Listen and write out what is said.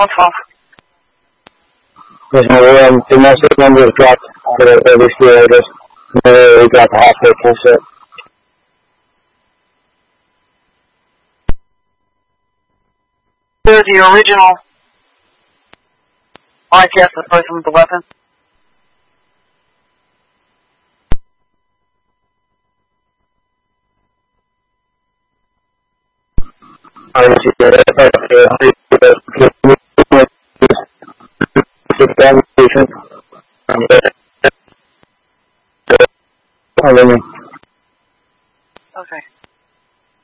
What's off? There's no domestic number was dropped out of every school. We got the hospital set. There's the original ICAS, the person with the weapon.